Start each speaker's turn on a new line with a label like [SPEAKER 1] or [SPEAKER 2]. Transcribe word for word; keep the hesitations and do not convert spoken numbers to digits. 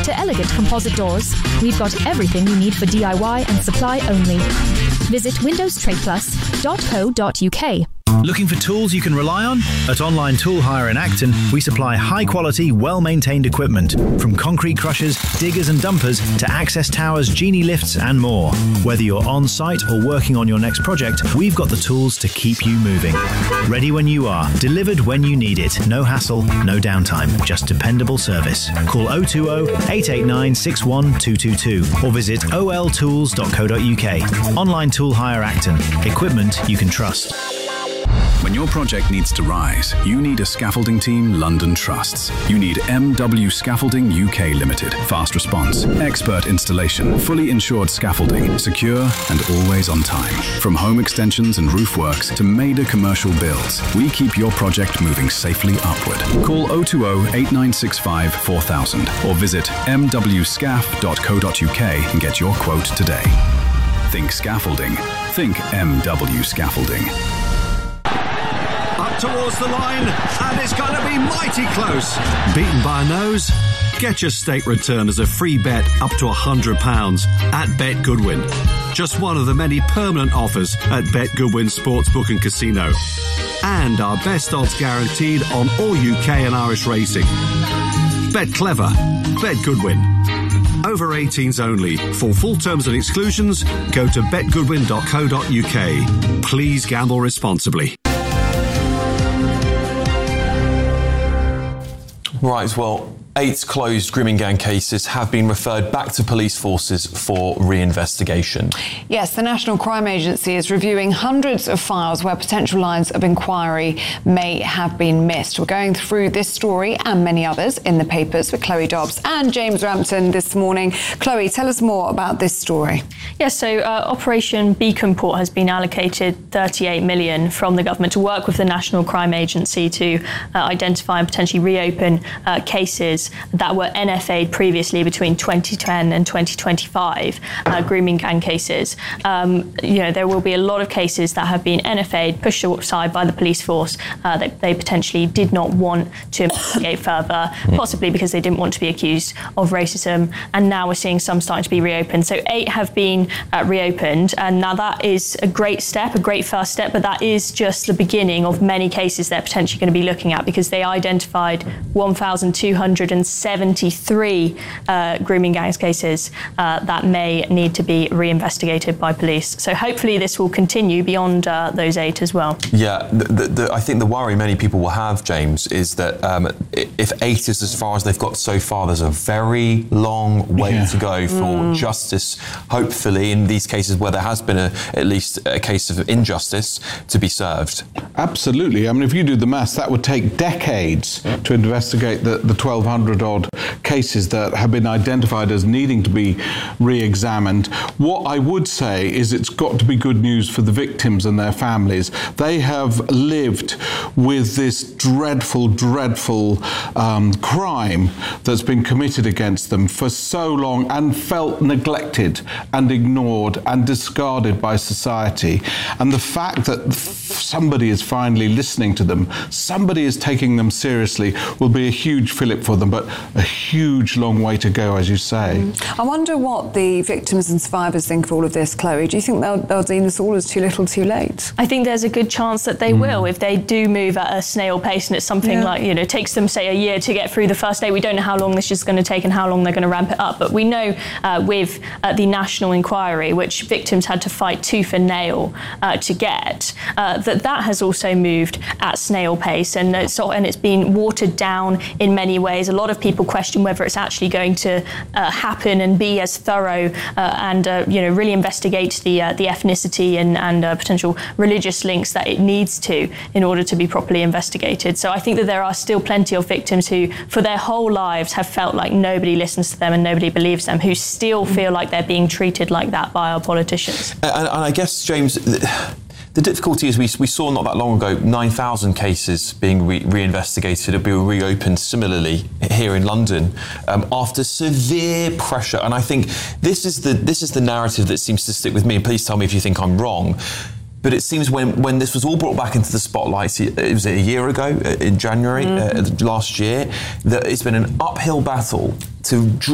[SPEAKER 1] To elegant composite doors, we've got everything you need for D I Y and supply only. Visit windows trade plus dot co dot uk.
[SPEAKER 2] Looking for tools you can rely on? At Online Tool Hire in Acton, we supply high-quality, well-maintained equipment, from concrete crushers, diggers and dumpers to access towers, genie lifts and more. Whether you're on-site or working on your next project, we've got the tools to keep you moving. Ready when you are, delivered when you need it. No hassle, no downtime, just dependable service. Call oh two oh, eight eight nine, six one two two two or visit o l tools dot co dot uk. Online Tool Hire Acton. Equipment you can trust.
[SPEAKER 3] When your project needs to rise, you need a scaffolding team London trusts. You need M W Scaffolding U K Limited. Fast response, expert installation, fully insured scaffolding, secure and always on time. From home extensions and roof works to major commercial builds, we keep your project moving safely upward. Call oh two oh, eight nine six five, four thousand or visit m w scaf dot co dot uk and get your quote today. Think scaffolding. Think M W Scaffolding.
[SPEAKER 4] Up towards the line, and it's going to be mighty close. Beaten by a nose? Get your stake return as a free bet up to one hundred pounds at Bet Goodwin. Just one of the many permanent offers at Bet Goodwin Sportsbook and Casino. And our best odds guaranteed on all U K and Irish racing. Bet clever. Bet Goodwin. Over eighteens only. For full terms and exclusions, go to bet goodwin dot co dot uk. Please gamble responsibly.
[SPEAKER 5] Right, well, eight closed grooming gang cases have been referred back to police forces for re-investigation.
[SPEAKER 6] Yes, the National Crime Agency is reviewing hundreds of files where potential lines of inquiry may have been missed. We're going through this story and many others in the papers with Chloe Dobbs and James Rampton this morning. Chloe, tell us more about this story.
[SPEAKER 7] Yes, so uh, Operation Beacon Port has been allocated thirty-eight million pounds from the government to work with the National Crime Agency to uh, identify and potentially reopen uh, cases that were N F A'd previously between twenty ten and twenty twenty-five, uh, grooming gang cases. Um, you know, there will be a lot of cases that have been N F A'd, pushed aside by the police force uh, that they potentially did not want to investigate further, possibly because they didn't want to be accused of racism. And now we're seeing some starting to be reopened. So eight have been uh, reopened. And now that is a great step, a great first step, but that is just the beginning of many cases they're potentially going to be looking at, because they identified one thousand two hundred seventy-three uh, grooming gangs cases uh, that may need to be reinvestigated by police. So hopefully this will continue beyond uh, those eight as well.
[SPEAKER 5] Yeah, the, the, the, I think the worry many people will have, James, is that um, if eight is as far as they've got so far, there's a very long way yeah. to go for mm. justice, hopefully, in these cases where there has been a, at least a case of injustice, to be served.
[SPEAKER 8] Absolutely. I mean, if you do the maths, that would take decades to investigate the, the twelve hundred odd cases that have been identified as needing to be re-examined. What I would say is it's got to be good news for the victims and their families. They have lived with this dreadful, dreadful um, crime that's been committed against them for so long and felt neglected and ignored and discarded by society. And the fact that somebody is finally listening to them, somebody is taking them seriously, will be a huge fillip for them, but a huge long way to go, as you say.
[SPEAKER 6] Mm. I wonder what the victims and survivors think of all of this, Chloe. Do you think they'll, they'll deem this all as too little too late?
[SPEAKER 7] I think there's a good chance that they mm. will, if they do move at a snail pace, and it's something yeah. like, you know, it takes them, say, a year to get through the first day. We don't know how long this is going to take and how long they're going to ramp it up, but we know uh, with uh, the national inquiry, which victims had to fight tooth and nail uh, to get, uh, that that has also moved at snail pace, and it's, and it's been watered down in many ways. A lot of people question whether it's actually going to uh, happen and be as thorough uh, and uh, you know, really investigate the uh, the ethnicity and, and uh, potential religious links that it needs to in order to be properly investigated. So I think that there are still plenty of victims who, for their whole lives, have felt like nobody listens to them and nobody believes them, who still feel like they're being treated like that by our politicians.
[SPEAKER 5] And, and I guess, James, the difficulty is we, we saw not that long ago nine thousand cases being re- reinvestigated or being reopened similarly here in London um, after severe pressure. And I think this is the this is the narrative that seems to stick with me. And please tell me if you think I'm wrong. But it seems when, when this was all brought back into the spotlight, it was a year ago, in January mm-hmm. uh, last year, that it's been an uphill battle to